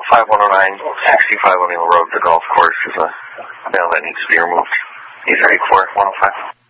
5109, 65 O'Neill Road, the golf course, is a bell that needs to be removed. 834-105.